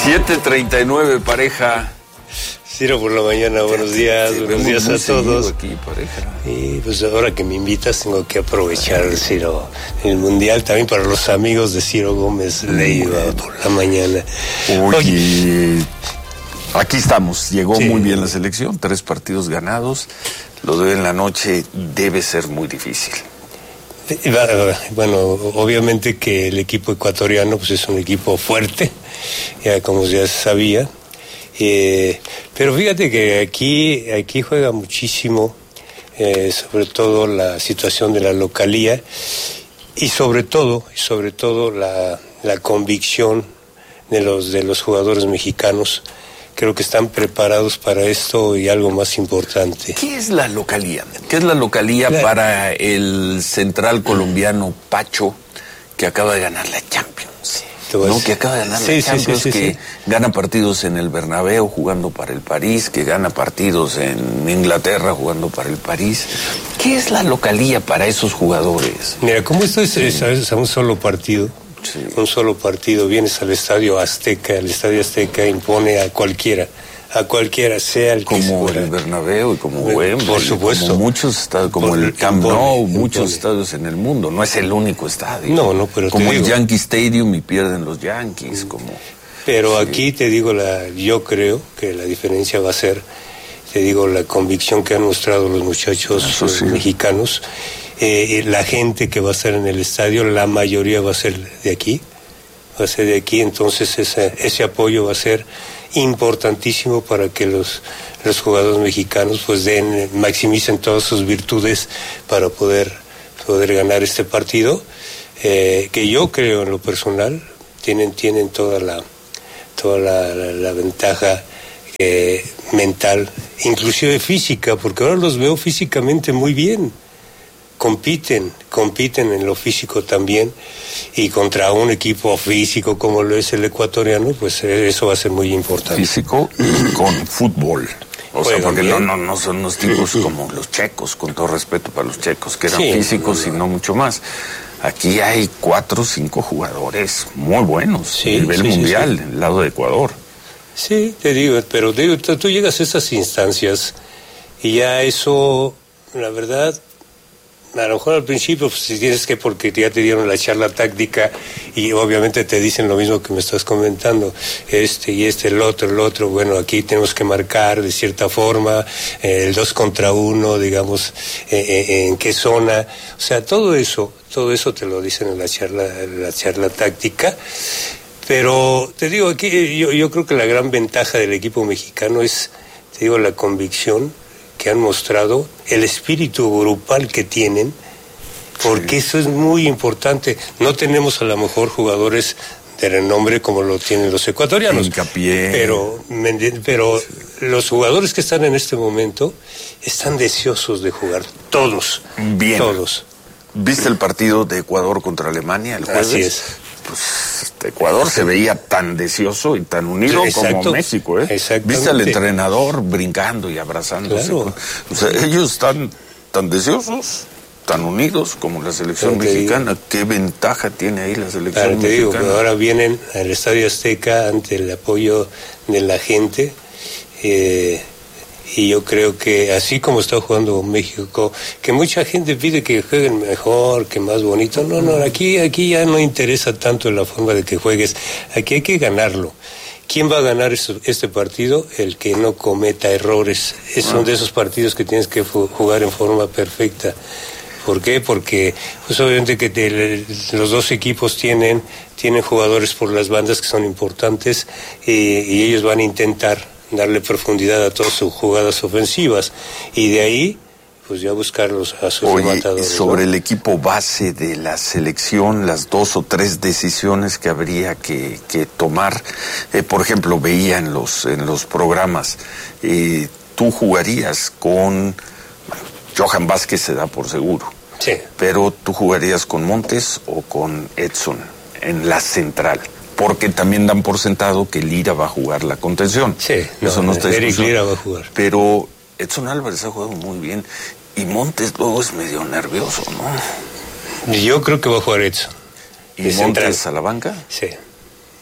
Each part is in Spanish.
7:39, pareja. Ciro por la mañana, buenos días, buenos días a todos. Aquí, pareja. Y pues ahora que me invitas tengo que aprovechar, Ciro, el Mundial también para los amigos de Ciro Gómez Leiva por la mañana. Oye, aquí estamos, llegó muy bien la selección, 3 partidos ganados, lo de hoy en la noche debe ser muy difícil. Bueno, obviamente que el equipo ecuatoriano pues es un equipo fuerte, ya como ya se sabía. Pero fíjate que aquí juega muchísimo, sobre todo la situación de la localía y sobre todo la convicción de los jugadores mexicanos. Creo que están preparados para esto y algo más importante. ¿Qué es la localía? ¿Qué es la localía para el central colombiano Pacho, que acaba de ganar la Champions? ¿No? Que acaba de ganar la Champions, que gana partidos en el Bernabéu jugando para el París, que gana partidos en Inglaterra jugando para el París. ¿Qué es la localía para esos jugadores? Mira, como esto es a un solo partido, un solo partido, vienes al Estadio Azteca, el Estadio Azteca impone a cualquiera, sea el que como fuera. El Bernabéu y como Wembley, por supuesto, como muchos estadios, como el Camp Nou, muchos estadios en el mundo. No es el único estadio. No, pero como el Yankee Stadium y pierden los Yankees, Pero aquí te digo, yo creo que la diferencia va a ser, te digo, la convicción que han mostrado los muchachos mexicanos. La gente que va a estar en el estadio, la mayoría va a ser de aquí, entonces ese apoyo va a ser importantísimo para que los jugadores mexicanos pues maximicen todas sus virtudes para poder ganar este partido, que yo creo en lo personal tienen toda la ventaja mental, inclusive física, porque ahora los veo físicamente muy bien. Compiten en lo físico también, y contra un equipo físico como lo es el ecuatoriano, pues eso va a ser muy importante. Físico y con fútbol. Sea, porque no son unos tipos como los checos, con todo respeto para los checos, que eran físicos y no mucho más. Aquí hay 4 o 5 jugadores muy buenos a nivel mundial, del lado de Ecuador. Sí, te digo, pero tú llegas a esas instancias y ya eso, la verdad, a lo mejor al principio pues, si tienes que, porque ya te dieron la charla táctica y obviamente te dicen lo mismo que me estás comentando, el otro, bueno, aquí tenemos que marcar de cierta forma, el 2 contra 1, digamos, en qué zona, o sea, todo eso te lo dicen en la charla táctica. Pero te digo, aquí yo creo que la gran ventaja del equipo mexicano es, te digo, la convicción que han mostrado, el espíritu grupal que tienen, porque eso es muy importante. No tenemos a lo mejor jugadores de renombre como lo tienen los ecuatorianos, pero los jugadores que están en este momento están deseosos de jugar, todos. Bien. Todos. ¿Viste el partido de Ecuador contra Alemania el jueves? Así es. Pues Ecuador se veía tan deseoso y tan unido como México, Exactamente. Viste al entrenador brincando y abrazándose. Claro. O sea, ellos están tan deseosos, tan unidos como la selección mexicana. ¿Qué ventaja tiene ahí la selección mexicana? Te digo, que ahora vienen al Estadio Azteca ante el apoyo de la gente, y yo creo que así como está jugando México, que mucha gente pide que jueguen mejor, que más bonito, no, aquí ya no interesa tanto la forma de que juegues, aquí hay que ganarlo. ¿Quién va a ganar este partido? El que no cometa errores. Son de esos partidos que tienes que jugar en forma perfecta. ¿Por qué? Porque pues obviamente que los dos equipos tienen jugadores por las bandas que son importantes, y ellos van a intentar darle profundidad a todas sus jugadas ofensivas, y de ahí pues ya buscarlos a sus rematadores. Sobre el equipo base de la selección, las 2 o 3 decisiones que habría que tomar, por ejemplo, veía en los programas, tú jugarías con Johan Vázquez, se da por seguro, pero tú jugarías con Montes o con Edson en la central, porque también dan por sentado que Lira va a jugar la contención. Eso no está Eric Lira va a jugar. Pero Edson Álvarez ha jugado muy bien y Montes luego es medio nervioso, ¿no? Yo creo que va a jugar Edson. ¿Y Montes a la banca? Sí.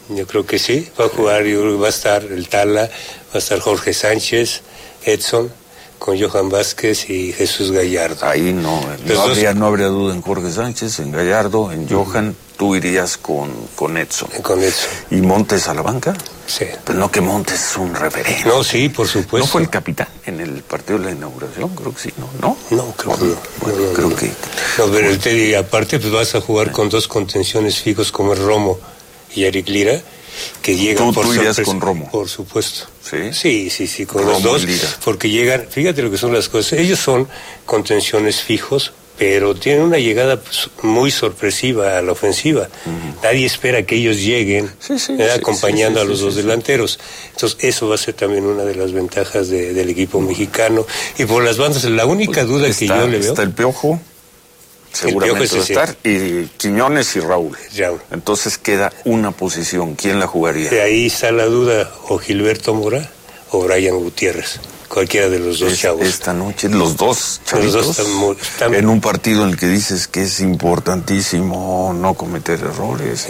Yo creo que sí, va a jugar, va a estar el Tala, va a estar Jorge Sánchez, Edson, con Johan Vázquez y Jesús Gallardo. Ahí no habría duda en Jorge Sánchez, en Gallardo, en Johan. Tú irías con Edson. Con Edson. ¿Y Montes a la banca? Sí. Pues no, que Montes es un referente. No, sí, por supuesto. ¿No fue el capitán en el partido de la inauguración? Creo que sí, ¿no? No, creo que no. Bueno, creo que... No, pero aparte pues vas a jugar con dos contenciones fijos como el Romo y Eric Lira, que llegan por sorpresa. ¿Tú irías con Romo? Por supuesto. ¿Sí? Sí, con Romo los dos. Lira. Porque llegan, fíjate lo que son las cosas, ellos son contenciones fijos, pero tienen una llegada muy sorpresiva a la ofensiva. Nadie espera que ellos lleguen acompañando a los dos delanteros. Entonces eso va a ser también una de las ventajas del equipo mexicano. Y por las bandas, la única duda que yo le veo... Está el Piojo, seguramente va a estar, y Quiñones y Raúl. Entonces queda una posición. ¿Quién la jugaría? De ahí está la duda, o Gilberto Mora o Brian Gutiérrez. Cualquiera de los dos chavos. Esta noche, los dos chavitos, están en un partido en el que dices que es importantísimo no cometer errores.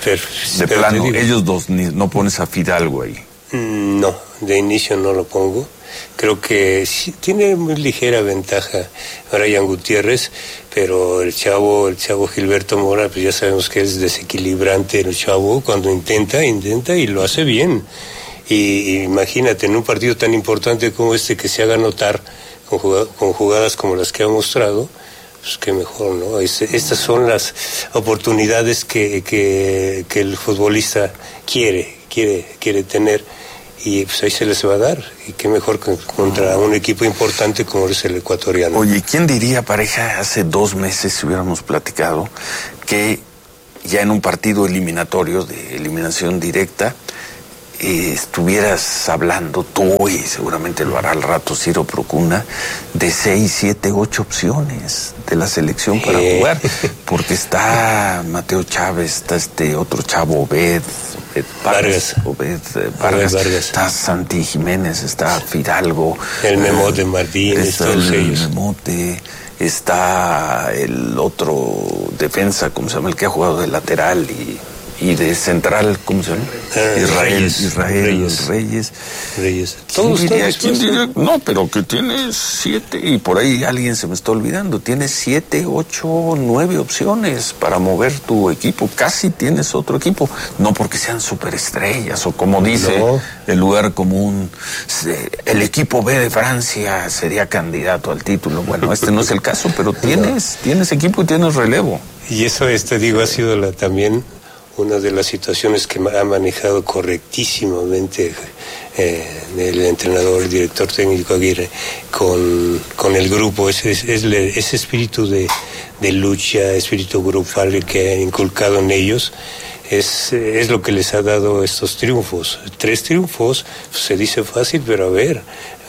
De plano, ellos dos, ¿no pones a Fidalgo ahí? No, de inicio no lo pongo. Creo que sí, tiene muy ligera ventaja Brian Gutiérrez, pero el chavo Gilberto Mora, pues ya sabemos que es desequilibrante el chavo, cuando intenta y lo hace bien. Y imagínate, en un partido tan importante como este, que se haga notar con jugadas como las que ha mostrado, pues qué mejor, ¿no? Estas son las oportunidades que el futbolista quiere tener, y pues ahí se les va a dar, y qué mejor que contra un equipo importante como es el ecuatoriano. Oye, ¿quién diría, pareja, hace 2 meses si hubiéramos platicado que ya en un partido eliminatorio de eliminación directa estuvieras hablando tú, y seguramente lo hará al rato Ciro Procuna, de 6, 7, 8 opciones de la selección para jugar? Porque está Mateo Chávez, está este otro chavo, Obed Vargas, está Santi Jiménez, está Fidalgo, el Memote Martínez, está el Memote, está el otro defensa, ¿cómo se llama? El que ha jugado de lateral y de central, ¿cómo se llama? Israel Reyes. ¿Quién diría? No, pero que tiene 7, y por ahí alguien se me está olvidando, tienes 7, 8, 9 opciones para mover tu equipo, casi tienes otro equipo, no porque sean superestrellas, o como dice el lugar común, el equipo B de Francia sería candidato al título. Bueno, este no es el caso, pero tienes equipo y tienes relevo. Y eso, ha sido también una de las situaciones que ha manejado correctísimamente el entrenador, el director técnico Aguirre con el grupo, ese espíritu de lucha, espíritu grupal que ha inculcado en ellos. Es lo que les ha dado estos triunfos. 3 triunfos, pues se dice fácil, pero a ver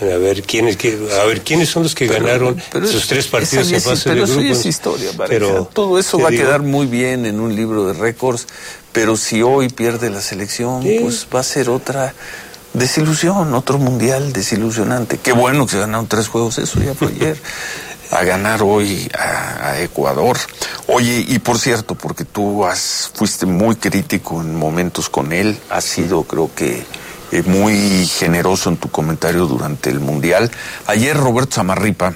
quiénes son los que ganaron esos 3 partidos en fase de grupos. Pero eso es historia, pero todo eso va a quedar muy bien en un libro de récords, pero si hoy pierde la selección, pues va a ser otra desilusión, otro mundial desilusionante. Qué bueno que se ganaron 3 juegos, eso ya fue ayer. A ganar hoy a Ecuador. Oye, y por cierto, porque tú fuiste muy crítico en momentos con él, has sido, creo que, muy generoso en tu comentario durante el Mundial. Ayer Roberto Samarripa,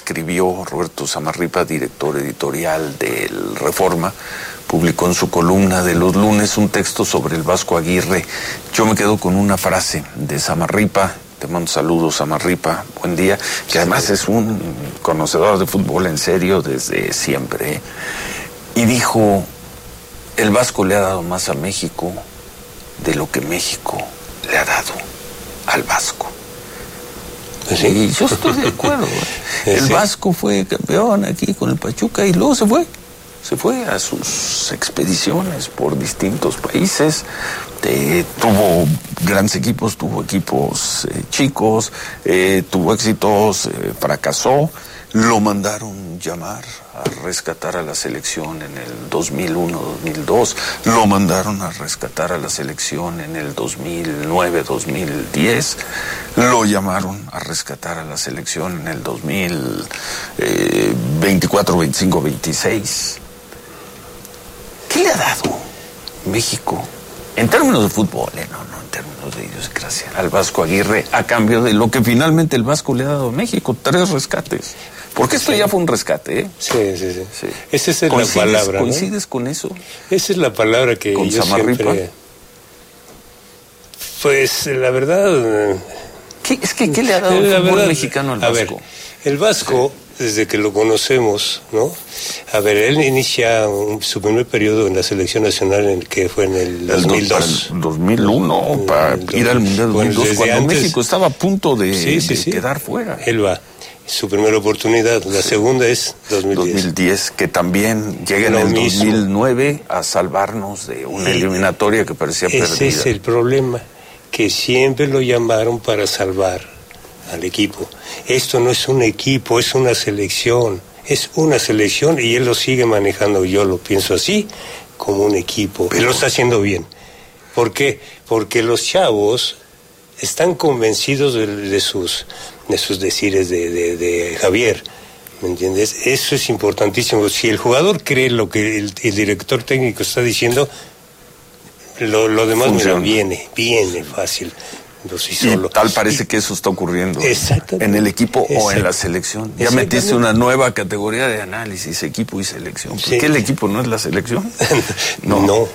director editorial del Reforma, publicó en su columna de los lunes un texto sobre el Vasco Aguirre. Yo me quedo con una frase de Samarripa. Te mando saludos, Samarripa, buen día, que además es un conocedor de fútbol en serio desde siempre. Y dijo, el Vasco le ha dado más a México de lo que México le ha dado al Vasco. ¿Sí? Y yo estoy de acuerdo. El Vasco fue campeón aquí con el Pachuca y luego se fue a sus expediciones por distintos países. Tuvo grandes equipos, tuvo equipos chicos, tuvo éxitos, fracasó. Lo mandaron llamar a rescatar a la selección en el 2001-2002. Lo mandaron a rescatar a la selección en el 2009-2010. Lo llamaron a rescatar a la selección en el 2024-25-26. ¿Qué le ha dado México En términos de fútbol, no en términos de idiosincrasia. Al Vasco Aguirre, a cambio de lo que finalmente el Vasco le ha dado a México, 3 rescates. Porque esto ya fue un rescate, ¿eh? Sí. Esa es la palabra, ¿no? ¿Coincides con eso? Esa es la palabra que ¿Con yo Samarripa? siempre... Pues, la verdad... ¿Qué le ha dado el fútbol mexicano al Vasco? A ver, el Vasco, desde que lo conocemos, ¿no? A ver, él inicia su primer periodo en la selección nacional, en el que fue en el 2002. El 2001, para ir al Mundial 2002, cuando antes, México estaba a punto de quedar fuera. Él va. Su primera oportunidad, la segunda es 2010, que también llega en el 2009 a salvarnos de una eliminatoria que parecía perdida. Ese es el problema, que siempre lo llamaron para salvar al equipo. Esto no es un equipo, es una selección. Es una selección y él lo sigue manejando, yo lo pienso así, como un equipo. Él lo está haciendo bien. ¿Por qué? Porque los chavos están convencidos de sus decires de Javier, ¿me entiendes? Eso es importantísimo. Si el jugador cree lo que el director técnico está diciendo, lo demás viene fácil. Y tal parece que eso está ocurriendo en el equipo o en la selección. Ya metiste una nueva categoría de análisis, equipo y selección. ¿Por qué el equipo no es la selección? No,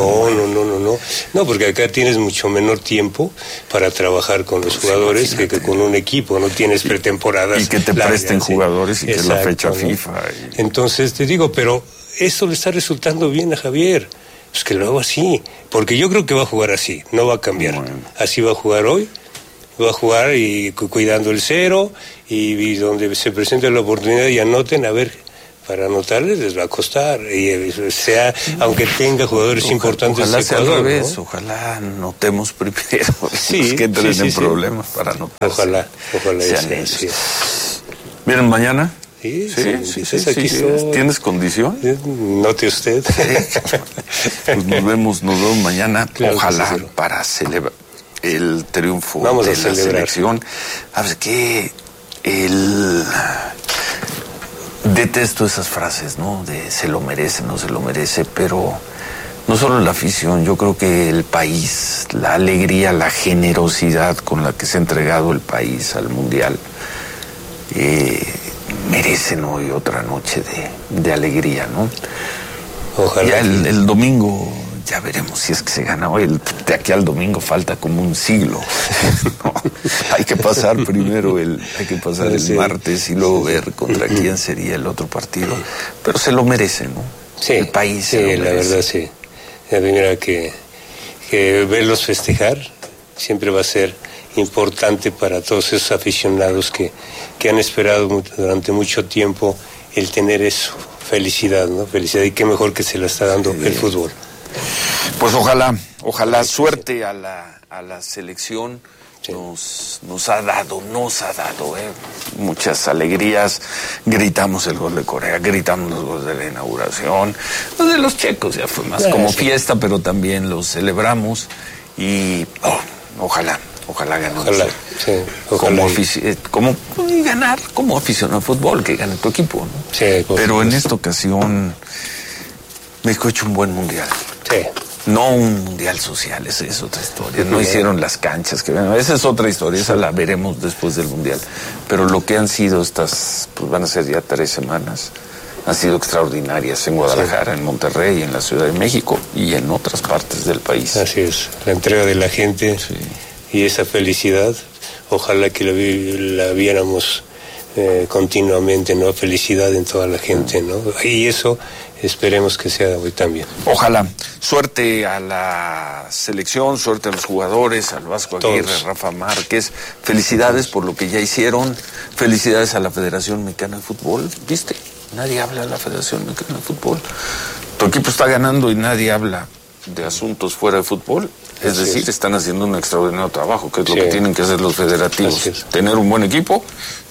porque acá tienes mucho menor tiempo para trabajar con los jugadores que con un equipo. No tienes pretemporadas. Y que te presten jugadores y que es la fecha FIFA. Entonces te digo, pero eso le está resultando bien a Javier. Pues que lo hago así, porque yo creo que va a jugar así, no va a cambiar. Bueno. Así va a jugar hoy, va a jugar y cuidando el 0 y donde se presente la oportunidad y anoten, a ver, para anotarles les va a costar, y sea, aunque tenga jugadores importantes. Ojalá sea al revés, ¿no? Ojalá anotemos primero, que entren en problemas para anotar. Ojalá sea. ¿Vienen mañana? Sí. ¿Tienes condición? Note usted. Pues nos vemos mañana, claro, ojalá, para celebrar el triunfo de la selección. A ver, detesto esas frases, ¿no? De se lo merece, no se lo merece, pero no solo la afición, yo creo que el país, la alegría, la generosidad con la que se ha entregado el país al Mundial, merecen hoy otra noche de alegría, ¿no? Ojalá. Ya el domingo, ya veremos si es que se gana hoy. De aquí al domingo falta como un siglo. No, hay que pasar primero el martes y luego ver contra quién sería el otro partido. Pero se lo merece, ¿no? Sí, el país se lo merece. La verdad sí. La primera que verlos festejar siempre va a ser importante para todos esos aficionados que han esperado durante mucho tiempo el tener eso, felicidad, ¿no? Felicidad, y qué mejor que se la está dando el fútbol. Pues ojalá suerte a la selección. Sí. Nos ha dado muchas alegrías. Gritamos el gol de Corea, gritamos los goles de la inauguración. Los de los checos ya fue más como fiesta, pero también los celebramos y ojalá ganemos. Y ganar como aficionado al fútbol, que gane tu equipo, ¿no? Sí, pero en esta ocasión México ha hecho un buen mundial. Sí. No un mundial social, esa es otra historia. No hicieron las canchas esa es otra historia, esa la veremos después del mundial. Pero lo que han sido pues van a ser ya 3 semanas, han sido extraordinarias en Guadalajara, en Monterrey, en la Ciudad de México y en otras partes del país. Así es, la entrega de la gente y esa felicidad, ojalá que la viéramos continuamente, ¿no? Felicidad en toda la gente, ¿no? Y eso esperemos que sea hoy también. Ojalá. Suerte a la selección, suerte a los jugadores, al Vasco Aguirre, Rafa Márquez. Felicidades por lo que ya hicieron. Felicidades a la Federación Mexicana de Fútbol. ¿Viste? Nadie habla de la Federación Mexicana de Fútbol. Tu equipo está ganando y nadie habla de asuntos fuera de fútbol. Es decir, están haciendo un extraordinario trabajo, que es lo que tienen que hacer los federativos. Tener un buen equipo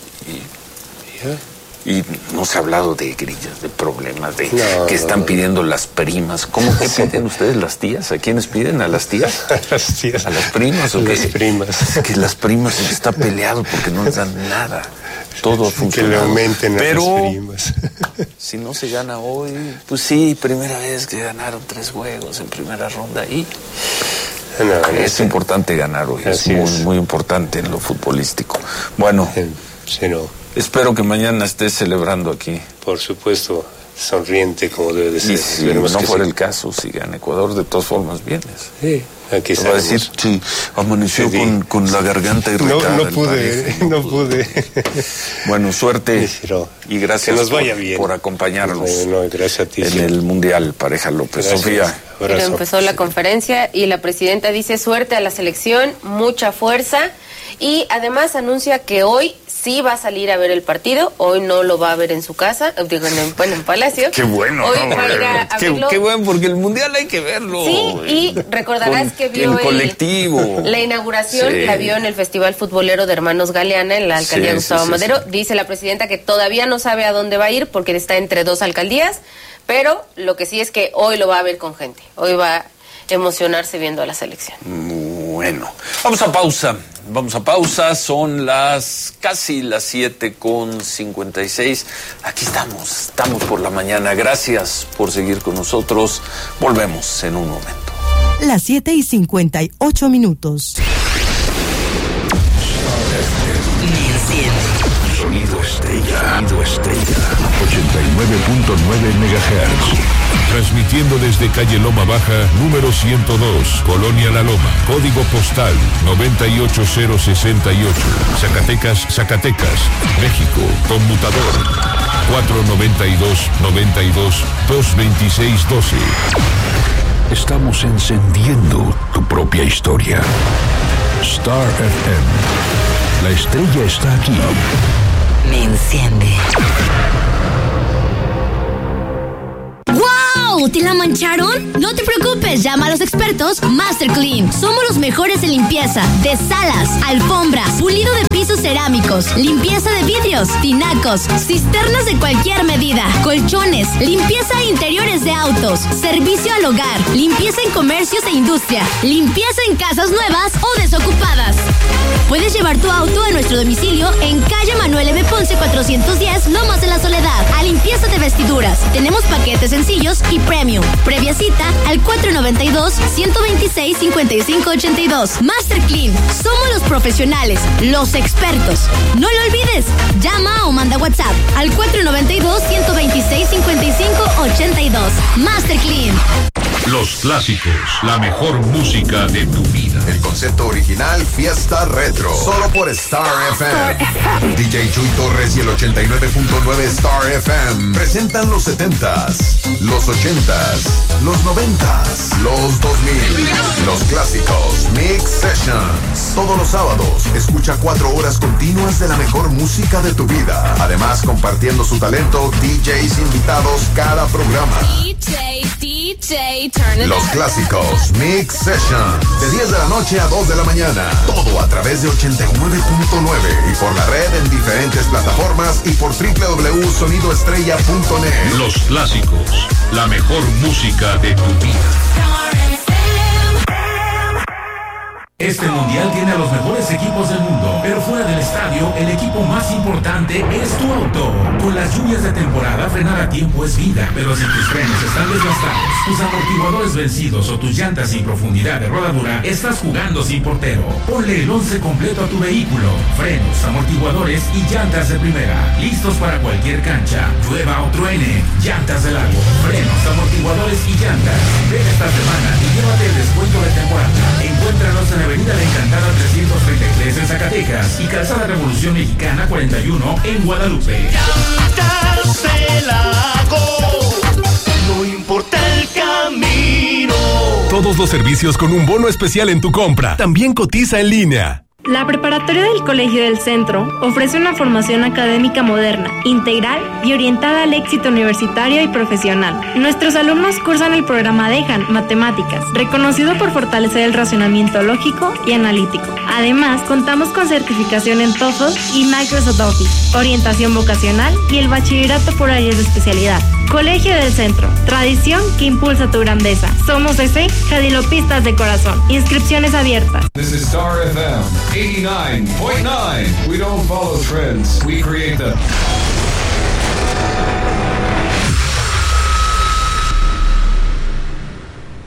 y no se ha hablado de grillas, de problemas, que están pidiendo las primas. ¿Cómo que piden ustedes las tías? ¿A quiénes piden? ¿A las tías? A las tías. ¿A las primas o qué? Las primas. Es que las primas se está peleado porque no les dan nada. todo ha funcionado. Que le aumenten pero las primas. Si no se gana hoy, pues sí, primera vez que ganaron 3 juegos en primera ronda y es importante ganar hoy, es muy importante en lo futbolístico. Bueno, espero que mañana estés celebrando aquí. Por supuesto, sonriente como debe de ser. Y si no fuera el caso, si gana Ecuador, de todas formas vienes. Sí, aquí te va a decir, sí, amaneció con la garganta irritada. No pude. Bueno, suerte y gracias que nos vaya bien por acompañarnos gracias a ti, en el Mundial, Pareja López. Gracias. Sofía. Pero empezó la conferencia y la presidenta dice suerte a la selección, mucha fuerza, y además anuncia que hoy sí va a salir a ver el partido. Hoy no lo va a ver en su casa, digo, en Palacio. Qué bueno. Hoy va a ir a verlo. Qué bueno, porque el Mundial hay que verlo. Sí, y recordarás que vio el colectivo. La inauguración, la vio en el Festival Futbolero de Hermanos Galeana, en la alcaldía Gustavo Madero. Dice la presidenta que todavía no sabe a dónde va a ir porque está entre 2 alcaldías, pero lo que sí es que hoy lo va a ver con gente. Hoy va a emocionarse viendo a la selección. Bueno, vamos a pausa, son casi las 7:56. Aquí estamos por la mañana. Gracias por seguir con nosotros. Volvemos en un momento. Las 7:58. Sonido Estrella. 89.9 MHz. Transmitiendo desde calle Loma Baja, número 102, Colonia La Loma, código postal 98068, Zacatecas, México, conmutador 492-92-226-12. Estamos encendiendo tu propia historia. Star FM. La estrella está aquí. Me enciende. ¿Te la mancharon? No te preocupes, llama a los expertos Master Clean. Somos los mejores en limpieza de salas, alfombras, pulido de pisos cerámicos, limpieza de vidrios, tinacos, cisternas de cualquier medida, colchones, limpieza de interiores de autos, servicio al hogar, limpieza en comercios e industria, limpieza en casas nuevas o desocupadas. Puedes llevar tu auto a nuestro domicilio en calle Manuel M. Ponce 410, Lomas de la Soledad, a limpieza de vestiduras. Tenemos paquetes sencillos y premium. Previa cita al 492-126-5582. Master Clean. Somos los profesionales, los expertos. No lo olvides. Llama o manda WhatsApp al 492-126-5582. Master Clean. Los clásicos, la mejor música de tu vida. El concepto original, Fiesta Retro. Solo por Star FM. DJ Chuy Torres y el 89.9 Star FM presentan los 70s, los 80s, los 90s, los 2000. Los clásicos Mix Sessions. Todos los sábados, escucha 4 horas continuas de la mejor música de tu vida. Además, compartiendo su talento, DJs invitados cada programa. Los clásicos Mix Session, de 10 de la noche a 2 de la mañana. Todo a través de 89.9 y por la red en diferentes plataformas y por www.sonidoestrella.net. Los clásicos, la mejor música de tu vida. Este mundial tiene a los mejores equipos del mundo, pero fuera del estadio, el equipo más importante es tu auto. Con las lluvias de temporada, frenar a tiempo es vida, pero si tus frenos están desgastados, tus amortiguadores vencidos o tus llantas sin profundidad de rodadura, estás jugando sin portero. Ponle el 11 completo a tu vehículo: frenos, amortiguadores y llantas de primera, listos para cualquier cancha, llueva o truene. Llantas del lago, frenos, amortiguadores y llantas. Ven esta semana y llévate el descuento de temporada. Encuéntranos en Avenida La Encantada 333 en Zacatecas y Calzada Revolución Mexicana 41 en Guadalupe. Llantas del Lago, no importa el camino. Todos los servicios con un bono especial en tu compra. También cotiza en línea. La preparatoria del Colegio del Centro ofrece una formación académica moderna, integral y orientada al éxito universitario y profesional. Nuestros alumnos cursan el programa DEJAN Matemáticas, reconocido por fortalecer el razonamiento lógico y analítico. Además, contamos con certificación en TOEFL y Microsoft Office, orientación vocacional y el bachillerato por áreas de especialidad. Colegio del Centro, tradición que impulsa tu grandeza. Somos ese jadilopistas de corazón. Inscripciones abiertas. This is Star FM 89.9. We don't follow trends, we create them.